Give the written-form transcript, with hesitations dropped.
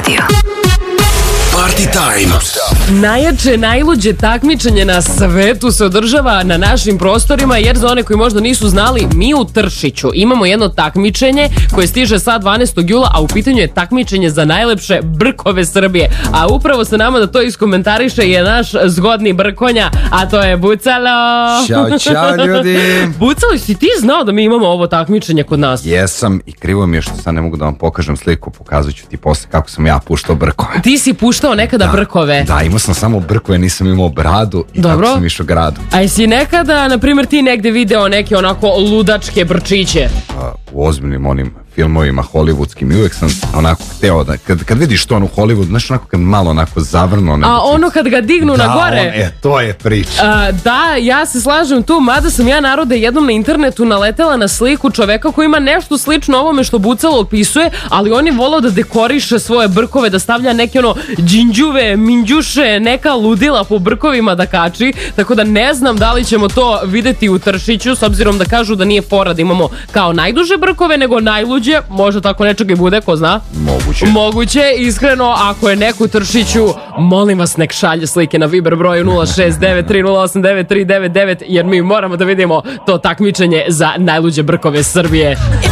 Radio. Party Time. Najjače, najluđe takmičenje na svetu se održava na našim prostorima, jer za one koji možda nisu znali, mi u Tršiću imamo jedno takmičenje koje stiže sad 12. jula, a u pitanju je takmičenje za najlepše brkove Srbije. A upravo sa nama da to iskomentariše je naš zgodni brkonja, a to je Bucalo. Ćao ljudi. Bucalo, si ti znao da mi imamo ovo takmičenje kod nas? Jesam i krivo mi je što sad ne mogu da vam pokažem sliku, pokazat ću ti posle kako sam ja puštao brkove. Ti si puštao nekada brkove? Da, imao sam samo brkove, nisam imao bradu i Dobro. tako sam išao gradu. A jesi nekada, na primjer, ti negde video neke onako ludačke brčiće? U ozbiljnim onim filmovima hollywoodskim i uvek sam onako hteo da, kad vidiš to u Hollywoodu, znaš onako kad malo onako zavrno. A ono kad ga dignu na gore? To je priča. Da, ja se slažem tu, mada sam ja, narode, jednom na internetu naletela na sliku čoveka koji ima nešto slično ovome što Bucalo opisuje, ali on je volao da dekoriše svoje brkove, da stavlja neke ono džinđuve, minđuše, neka ludila po brkovima da kači, tako da ne znam da li ćemo to videti u Tršiću, s obzirom da kažu da nije fora da imamo kao najduže brkove, nego najluđe. Možda tako nečega i bude, ko zna? Moguće, iskreno, ako je neko u Tršiću, molim vas nek šalje slike na Viber broju 069308999, jer mi moramo da vidimo to takmičenje za najluđe brkove Srbije.